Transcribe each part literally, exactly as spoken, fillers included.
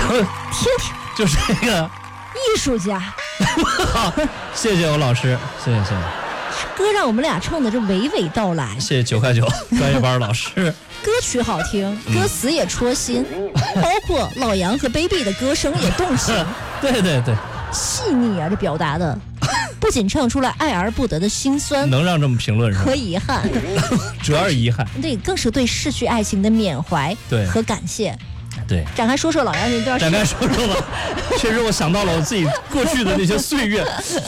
听听， 就是这个艺术家。 好，谢谢我老师，谢谢谢谢。 歌让我们俩唱的这娓娓道来， 谢谢九块九专业班老师。 歌曲好听，歌词也戳心，嗯、包括老杨和 baby 的歌声也动情。 对对对， 细腻啊，这表达的不仅唱出了爱而不得的辛酸， 能让这么评论是吧？ 和遗憾， 主要是遗憾。 对，更是对逝去爱情的缅怀和感谢。 对， 展开说说老杨这段。 展开说说吧，确实我想到了我自己过去的那些岁月。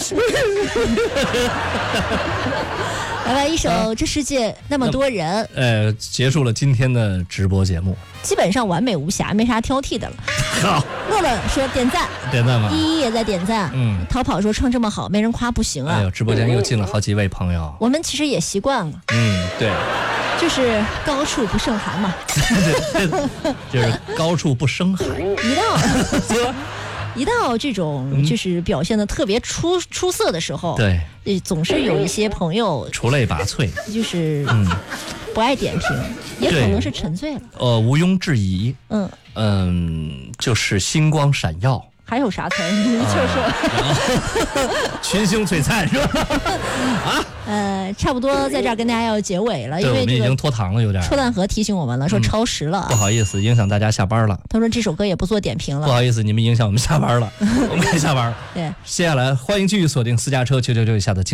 来来一首《这世界那么多人》。 呃，结束了今天的直播节目， 基本上完美无瑕，没啥挑剔的了。 好， 乐乐说点赞， 点赞吗？ 依依也在点赞。 嗯， 逃跑说唱这么好，没人夸不行啊。 哎呦，直播间又进了好几位朋友。 我们其实也习惯了。 嗯，对。 就是高处不胜寒嘛， 对对，就是高处不胜寒。 一到一到这种就是表现的特别出出色的时候， 对， 总是有一些朋友出类拔萃， 就是嗯不爱点评，也可能是沉醉了。 呃，毋庸置疑。 嗯嗯，就是星光闪耀。 还有啥词儿？你就说，群星璀璨是吧？啊， 呃，差不多在这儿跟大家要结尾了，因为我们已经拖堂了，有点。 臭蛋盒提醒我们了，说超时了、嗯， 不好意思，影响大家下班了。 他说这首歌也不做点评了， 不好意思，你们影响我们下班了，我们该下班了。 对， 接下来欢迎继续锁定私家车九九九以下的。